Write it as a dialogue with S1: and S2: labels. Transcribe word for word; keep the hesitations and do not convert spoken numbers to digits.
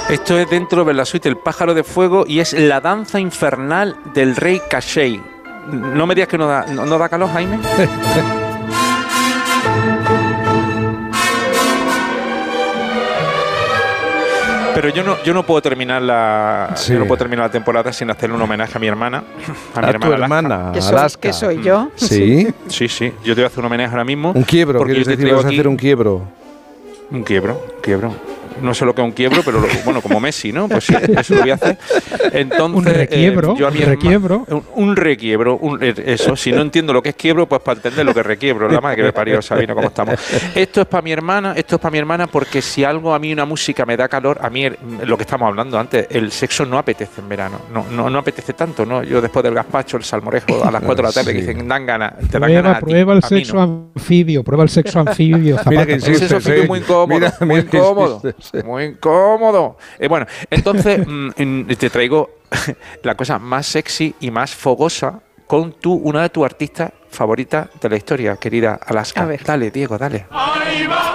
S1: Esto es dentro de la suite El pájaro de fuego y es la danza infernal del rey Kashei. No me digas que no da, no, no da calor, Jaime. Pero yo no, yo no puedo terminar la, sí. yo no puedo terminar la temporada sin hacerle un homenaje a mi hermana, a mi
S2: a
S1: hermana,
S2: tu hermana,
S3: ¿Que soy,
S2: Alaska.
S3: ¿Que soy yo?
S2: Sí,
S1: sí, sí. Yo te voy a hacer un homenaje ahora mismo.
S2: Un quiebro. ¿Quieres decir vas a hacer un quiebro?
S1: Un quiebro, un quiebro. No sé lo que es un quiebro, pero lo, bueno, como Messi, ¿no? Pues sí, eso lo voy a hacer. Entonces,
S4: un requiebro,
S1: eh, yo a mi
S4: un requiebro.
S1: Hermana, un, un requiebro, un, eso. Si no entiendo lo que es quiebro, pues para entender lo que es requiebro. La madre que me parió, Sabino, cómo estamos. Esto es para mi hermana, esto es para mi hermana, porque si algo a mí una música me da calor, a mí lo que estamos hablando antes, el sexo no apetece en verano. No, no, no apetece tanto, ¿no? Yo después del gazpacho, el salmorejo a las cuatro de la tarde, sí. que dicen, dan ganas, te dan
S4: prueba,
S1: ganas.
S4: Prueba
S1: a
S4: el
S1: ti,
S4: sexo
S1: a no.
S4: anfibio, prueba el sexo anfibio.
S2: Mira que insiste,
S1: el sexo anfibio es muy incómodo, mira, muy mira incómodo, insiste, sí. muy incómodo. Cómodo. Eh, bueno, entonces mm, te traigo la cosa más sexy y más fogosa con tu, una de tus artistas favoritas de la historia, querida Alaska.
S3: A ver.
S1: Dale, Diego, dale.
S5: Ahí va.